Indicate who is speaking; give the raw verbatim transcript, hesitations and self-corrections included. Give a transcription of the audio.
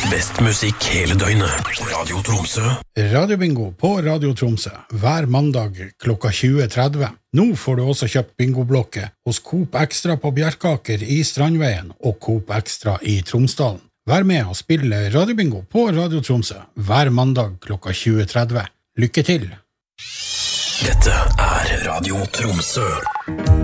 Speaker 1: Best musikk hele døgnet. Radio Tromsø.
Speaker 2: Radiobingo på Radio Tromsø. Hver mandag klokka tjue tretti. Nå får du også kjøpt bingoblokke hos Coop Extra på Bjerkaker i Strandveien og Coop Extra i Tromsdalen. Vær med og spille Radiobingo på Radio Tromsø hver mandag klokka tjue tretti. Lykke til!
Speaker 1: Dette er Radio Tromsø.